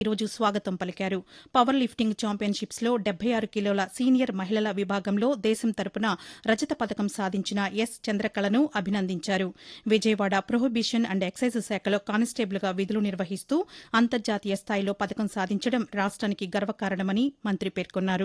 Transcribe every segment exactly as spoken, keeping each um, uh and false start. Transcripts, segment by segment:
ఈరోజు స్వాగతం పలికారు. పవర్ లిఫ్టింగ్ ఛాంపియన్షిప్స్లో డెబ్బై ఆరు కిలోల సీనియర్ మహిళల విభాగంలో దేశం తరపున రజత పతకం సాధించిన ఎస్ చంద్రకళను అభినందించారు. విజయవాడ ప్రొహిబిషన్ అండ్ ఎక్సైజ్ శాఖలో కానిస్టేబుల్గా విధులు నిర్వహిస్తూ అంతర్జాతీయ స్థాయిలో పతకం సాధించడం రాష్ట్రానికి గర్వకారణమని మంత్రి పేర్కొన్నారు.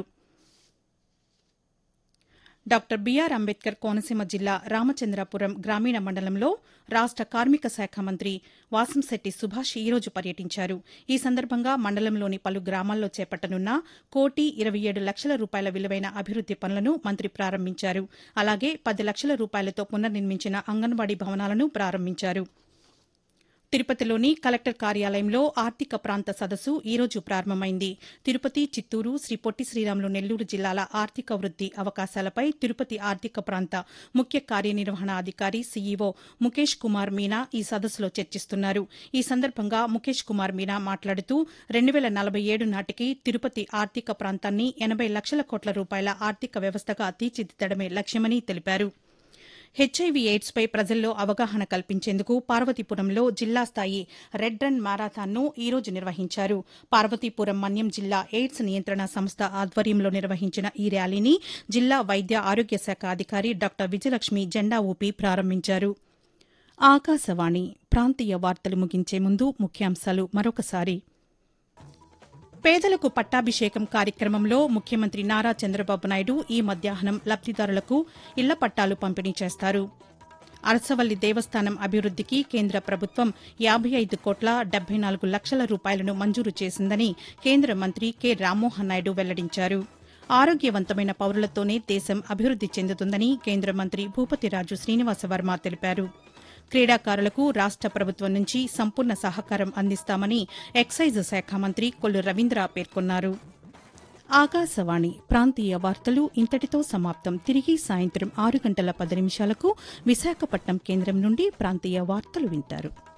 డాక్టర్ బీఆర్ అంబేద్కర్ కోనసీమ జిల్లా రామచంద్రాపురం గ్రామీణ మండలంలో రాష్ట కార్మిక శాఖ మంత్రి వాసంశెట్టి సుభాష్ ఈరోజు పర్యటించారు. ఈ సందర్భంగా మండలంలోని పలు గ్రామాల్లో చేపట్టనున్న కోటి ఇరవై ఏడు లక్షల రూపాయల విలువైన అభివృద్ది పనులను మంత్రి ప్రారంభించారు. అలాగే పది లక్షల రూపాయలతో పునర్నిర్మించిన అంగన్వాడీ భవనాలను ప్రారంభించారు. తిరుపతిలోని కలెక్టర్ కార్యాలయంలో ఆర్థిక ప్రాంత సదస్సు ఈరోజు ప్రారంభమైంది. తిరుపతి, చిత్తూరు, శ్రీ పొట్టి శ్రీరాములు నెల్లూరు జిల్లాల ఆర్థిక వృద్ది అవకాశాలపై తిరుపతి ఆర్థిక ప్రాంత ముఖ్య కార్యనిర్వహణాధికారి సీఈఓ ముఖేష్ కుమార్ మీనా ఈ సదస్సులో చర్చిస్తున్నారు. ఈ సందర్భంగా ముఖేష్ కుమార్ మీనా మాట్లాడుతూ రెండు వేల నలభై ఏడు నాటికి తిరుపతి ఆర్థిక ప్రాంతాన్ని ఎనబై లక్షల కోట్ల రూపాయల ఆర్థిక వ్యవస్థగా తీర్చిదిద్దడమే లక్ష్యమని తెలిపారు. హెచ్ఐవీ ఎయిడ్స్పై ప్రజల్లో అవగాహన కల్పించేందుకు పార్వతీపురంలో జిల్లా స్థాయి రెడ్ రన్ మారథాన్ను ఈరోజు నిర్వహించారు. పార్వతీపురం మన్యం జిల్లా ఎయిడ్స్ నియంత్రణ సంస్థ ఆధ్వర్యంలో నిర్వహించిన ఈ ర్యాలీని జిల్లా వైద్య ఆరోగ్య శాఖ అధికారి డాక్టర్ విజయలక్ష్మి జెండా ఊపి ప్రారంభించారు. ఆకాశవాణి ప్రాంతీయ వార్తలు ముగించే ముందు ముఖ్యాంశాలు మరొకసారి. పేదలకు పట్టాభిషేకం కార్యక్రమంలో ముఖ్యమంత్రి నారా చంద్రబాబు నాయుడు ఈ మధ్యాహ్నం లబ్దిదారులకు ఇళ్ల పట్టాలు పంపిణీ చేస్తారు. అరసవల్లి దేవస్థానం అభివృద్దికి కేంద్ర ప్రభుత్వం యాబై ఐదు కోట్ల డెబ్బై నాలుగు లక్షల రూపాయలను మంజూరు చేసిందని కేంద్ర మంత్రి కె రామ్మోహన్ నాయుడు వెల్లడించారు. ఆరోగ్యవంతమైన పౌరులతోనే దేశం అభివృద్ది చెందుతుందని కేంద్ర మంత్రి భూపతిరాజు శ్రీనివాసవర్మ తెలిపారు. క్రీడాకారులకు రాష్ట ప్రభుత్వం నుంచి సంపూర్ణ సహకారం అందిస్తామని ఎక్సైజ్ శాఖ మంత్రి కొల్లు రవీంద్ర పేర్కొన్నారు. ఆకాశవాణి ప్రాంతీయ వార్తలు ఇంతటితో సమాప్తం. తిరిగి సాయంత్రం ఆరు గంటల పది నిమిషాలకు విశాఖపట్నం కేంద్రం నుండి ప్రాంతీయ వార్తలు వింటారు.